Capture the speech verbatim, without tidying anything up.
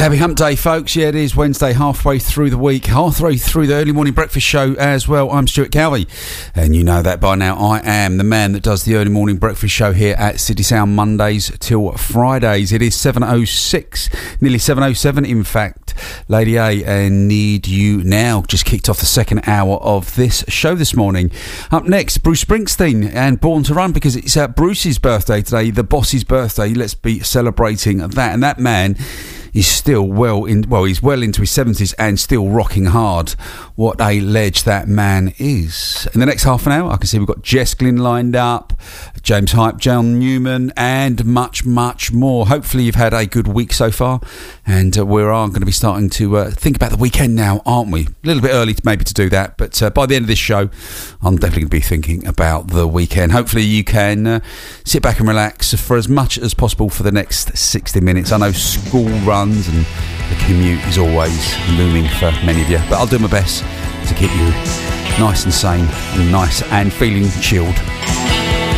Happy Hump Day, folks. Yeah, it is Wednesday, halfway through the week, halfway through the early morning breakfast show as well. I'm Stuart Calvey, and you know that by now. I am the man that does the early morning breakfast show here at City Sound Mondays till Fridays. It is seven oh six, nearly seven oh seven, in fact. Lady A and Need You Now just kicked off the second hour of this show this morning. Up next, Bruce Springsteen and Born to Run, because it's uh, Bruce's birthday today, the boss's birthday. Let's be celebrating that. And that man is still well in, well, he's well into his seventies and still rocking hard. What a ledge that man is. In the next half an hour, I can see we've got Jess Glynn lined up, James Hype, John Newman, and much, much more. Hopefully you've had a good week so far, and uh, we are going to be starting to uh, think about the weekend now, aren't we? A little bit early to, maybe to do that, but uh, by the end of this show, I'm definitely going to be thinking about the weekend. Hopefully you can uh, sit back and relax for as much as possible for the next sixty minutes. I know school runs and the commute is always looming for many of you, but I'll do my best to keep you nice and sane and nice and feeling chilled.